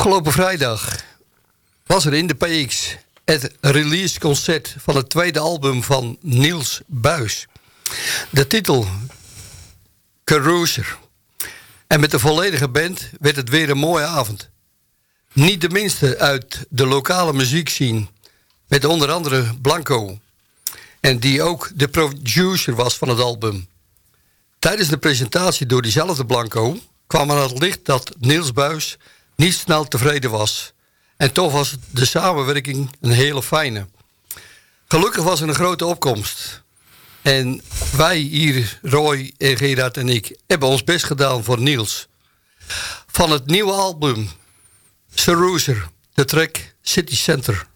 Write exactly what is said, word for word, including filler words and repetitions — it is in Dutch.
Afgelopen vrijdag was er in de P X het releaseconcert van het tweede album van Niels Buijs. De titel Carouser. En met de volledige band werd het weer een mooie avond. Niet de minste uit de lokale muziekscene, met onder andere Blanco. En die ook de producer was van het album. Tijdens de presentatie door diezelfde Blanco kwam aan het licht dat Niels Buijs niet snel tevreden was. En toch was de samenwerking een hele fijne. Gelukkig was er een grote opkomst. En wij hier, Roy en Gerard en ik, hebben ons best gedaan voor Niels. Van het nieuwe album Carouser, de track City Center.